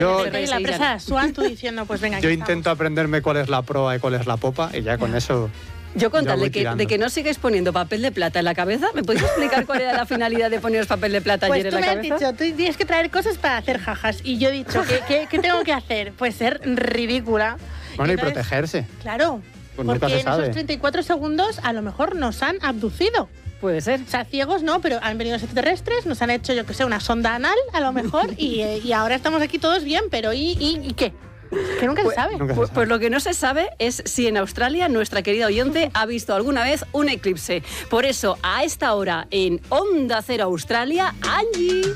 La presa Swan, tú diciendo, pues venga, yo intento aprenderme cuál es la proa y cuál es la popa y ya con eso... Yo con tal de que no sigáis poniendo papel de plata en la cabeza, ¿me podéis explicar cuál era la finalidad de poneros papel de plata ayer en la cabeza? Pues tú me has dicho, tú tienes que traer cosas para hacer jajas. Y yo he dicho, ¿qué tengo que hacer? Pues ser ridícula. Bueno, entonces, y protegerse. Claro, pues porque en esos 34 segundos a lo mejor nos han abducido. Puede ser. O sea, ciegos no, pero han venido los extraterrestres, nos han hecho, yo que sé, una sonda anal, a lo mejor, y ahora estamos aquí todos bien, pero ¿y qué? Que nunca se sabe. Pues lo que no se sabe es si en Australia nuestra querida oyente ha visto alguna vez un eclipse. Por eso, a esta hora, en Onda Cero Australia, Angie.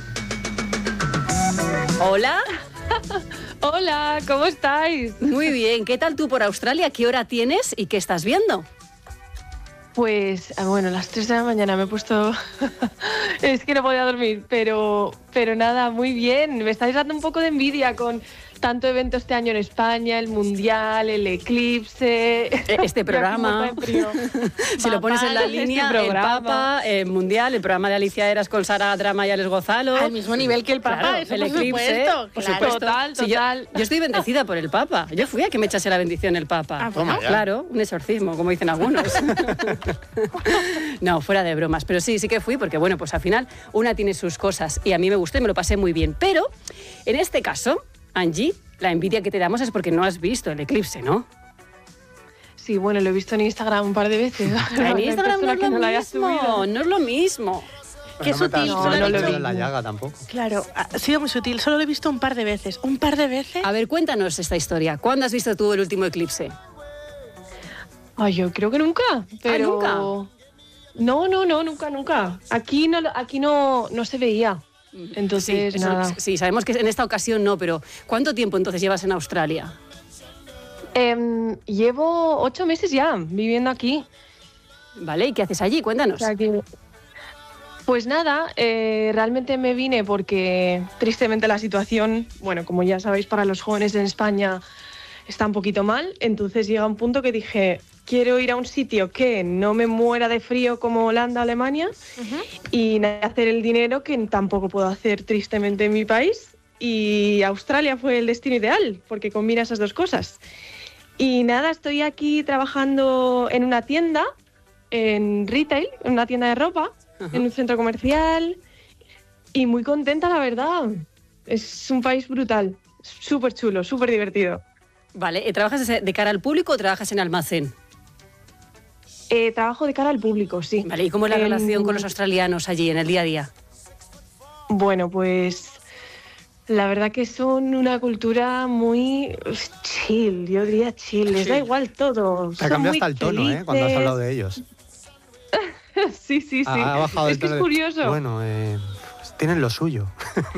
Hola. Hola, ¿cómo estáis? Muy bien. ¿Qué tal tú por Australia? ¿Qué hora tienes y qué estás viendo? Pues, bueno, a las 3 de la mañana me he puesto... es que no podía dormir, pero nada, muy bien. Me estáis dando un poco de envidia con tanto evento este año en España, el Mundial, el eclipse... Este programa, si lo pones en la línea, el Papa, el Mundial, el programa de Alicia Eras con Sara Drama y Alex Gonzalo... Al mismo nivel que el Papa, claro, eso el por eclipse, supuesto. Por claro. supuesto. Total. Sí, yo estoy bendecida por el Papa. Yo fui a que me echase la bendición el Papa. Ah, bueno. Claro, un exorcismo, como dicen algunos. No, fuera de bromas. Pero sí que fui porque, bueno, pues al final una tiene sus cosas y a mí me gustó y me lo pasé muy bien. Pero, en este caso, Angie, la envidia que te damos es porque no has visto el eclipse, ¿no? Sí, bueno, lo he visto en Instagram un par de veces. En Instagram no es lo mismo, no es lo mismo. Qué sutil. No lo he visto en la llaga tampoco. Claro, ha sido muy sutil. Solo lo he visto un par de veces. ¿Un par de veces? A ver, cuéntanos esta historia. ¿Cuándo has visto tú el último eclipse? Ay, yo creo que nunca, pero... ¿Nunca? No, nunca. Aquí no se veía. Entonces, sí, nada. Sí, sabemos que en esta ocasión no, pero ¿cuánto tiempo entonces llevas en Australia? Llevo 8 meses ya viviendo aquí. Vale, ¿y qué haces allí? Cuéntanos. O sea que, pues nada, realmente me vine porque tristemente la situación, bueno, como ya sabéis, para los jóvenes en España está un poquito mal. Entonces llega un punto que dije, quiero ir a un sitio que no me muera de frío como Holanda, Alemania, y hacer el dinero que tampoco puedo hacer tristemente en mi país. Y Australia fue el destino ideal, porque combina esas dos cosas. Y nada, estoy aquí trabajando en una tienda, en retail, en una tienda de ropa, en un centro comercial, y muy contenta, la verdad. Es un país brutal, súper chulo, súper divertido. Vale, ¿trabajas de cara al público o trabajas en almacén? Trabajo de cara al público, sí. Vale, ¿y cómo es la relación con los australianos allí en el día a día? Bueno, pues la verdad que son una cultura muy chill, yo diría chill, les da igual todo. Te ha cambiado hasta el tono, cuando has hablado de ellos. Sí. Ha bajado es que es curioso. Bueno, pues tienen lo suyo.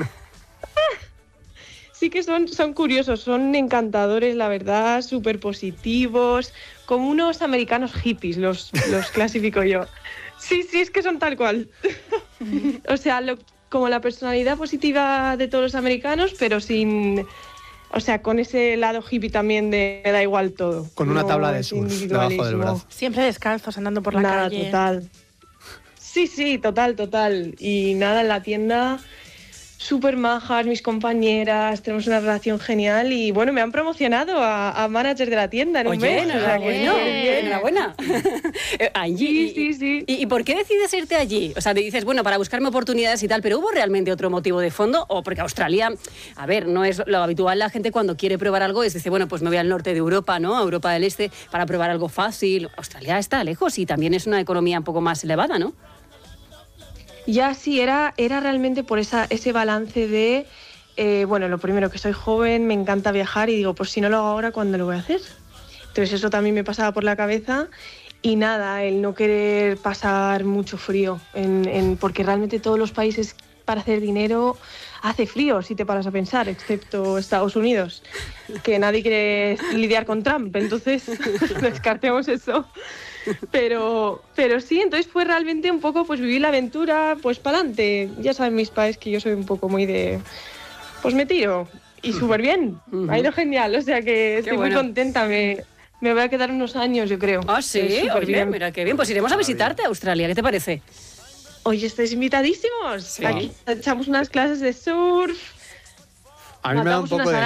Sí que son curiosos, son encantadores, la verdad, súper positivos, como unos americanos hippies, los clasifico yo. Sí, es que son tal cual. O sea, como la personalidad positiva de todos los americanos, pero sin... O sea, con ese lado hippie también de me da igual todo. Con una tabla de surf debajo del brazo. Siempre descalzos, andando por la calle. Total. Sí, total. Y nada, en la tienda... Súper majas, mis compañeras, tenemos una relación genial y bueno, me han promocionado a manager de la tienda en un mes. Enhorabuena. Angie, sí. ¿Y por qué decides irte allí? O sea, te dices, bueno, para buscarme oportunidades y tal, pero ¿hubo realmente otro motivo de fondo? O porque Australia, a ver, no es lo habitual, la gente cuando quiere probar algo es dice, bueno, pues me voy al norte de Europa, ¿no? A Europa del Este, para probar algo fácil. Australia está lejos y también es una economía un poco más elevada, ¿no? Ya sí, era realmente por ese balance de, bueno, lo primero que soy joven, me encanta viajar y digo, pues si no lo hago ahora, ¿cuándo lo voy a hacer? Entonces eso también me pasaba por la cabeza y nada, el no querer pasar mucho frío, porque realmente todos los países para hacer dinero hace frío, si te paras a pensar, excepto Estados Unidos, que nadie quiere lidiar con Trump, entonces descartemos eso. Pero sí, entonces fue realmente un poco, pues vivir la aventura, pues para adelante. Ya saben mis padres que yo soy un poco muy de, pues me tiro. Y súper bien, ha ido genial, o sea que estoy muy contenta, me voy a quedar unos años, yo creo. Ah, sí, oye, bien. Mira qué bien, pues iremos a visitarte a Australia, ¿qué te parece? Oye, estáis invitadísimos. Sí. Aquí echamos unas clases de surf. A mí me da un Matamos poco unas de